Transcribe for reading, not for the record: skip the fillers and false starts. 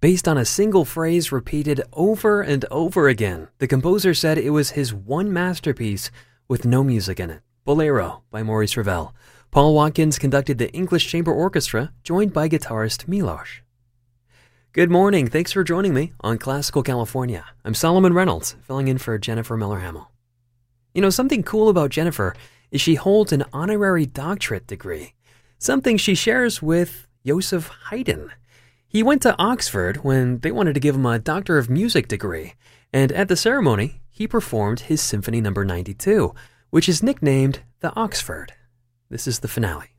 Based on a single phrase repeated over and over again, the composer said it was his one masterpiece with no music in it. Bolero by Maurice Ravel. Paul Watkins conducted the English Chamber Orchestra, joined by guitarist Milos. Good morning. Thanks for joining me on Classical California. I'm Solomon Reynolds, filling in for Jennifer Miller-Hamel. You know, something cool about Jennifer is she holds an honorary doctorate degree, something she shares with Joseph Haydn. He went to Oxford when they wanted to give him a Doctor of Music degree, and at the ceremony, he performed his Symphony No. 92, which is nicknamed the Oxford. This is the finale.